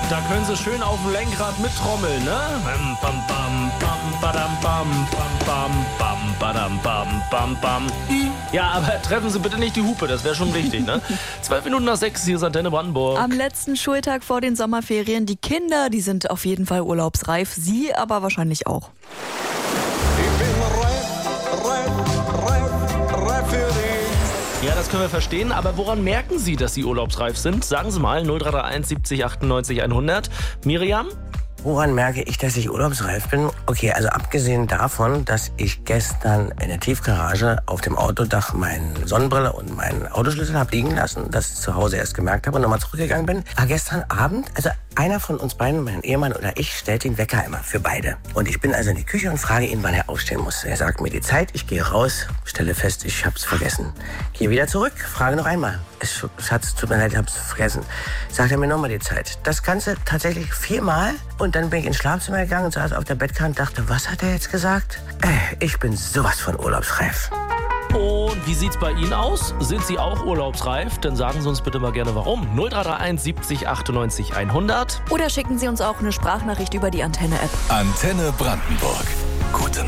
Da können Sie schön auf dem Lenkrad mittrommeln, ne? Bam, bam, bam, bam, badam, bam, bam, bam, badam, bam, bam, bam. Ja, aber treffen Sie bitte nicht die Hupe, das wäre schon richtig, ne? 12:05, hier ist Antenne Brandenburg. Am letzten Schultag vor den Sommerferien. Die Kinder, die sind auf jeden Fall urlaubsreif. Sie aber wahrscheinlich auch. Ich bin reif für dich. Ja, das können wir verstehen, aber woran merken Sie, dass Sie urlaubsreif sind? Sagen Sie mal, 0331 70 98 100. Miriam? Woran merke ich, dass ich urlaubsreif bin? Okay, also abgesehen davon, dass ich gestern in der Tiefgarage auf dem Autodach meine Sonnenbrille und meinen Autoschlüssel habe liegen lassen, das zu Hause erst gemerkt habe und nochmal zurückgegangen bin, war gestern Abend, also einer von uns beiden, mein Ehemann oder ich, stellt den Wecker immer für beide. Und ich bin also in die Küche und frage ihn, wann er aufstehen muss. Er sagt mir die Zeit, ich gehe raus, stelle fest, ich hab's vergessen. Gehe wieder zurück, frage noch einmal. Schatz, tut mir leid, ich hab's vergessen. Sagt er mir nochmal die Zeit. Das Ganze tatsächlich 4-mal. Und dann bin ich ins Schlafzimmer gegangen und saß auf der Bettkante und dachte, was hat er jetzt gesagt? Ich bin sowas von urlaubsreif. Und wie sieht's bei Ihnen aus? Sind Sie auch urlaubsreif? Dann sagen Sie uns bitte mal gerne warum. 0331 70 98 100. Oder schicken Sie uns auch eine Sprachnachricht über die Antenne-App. Antenne Brandenburg. Gute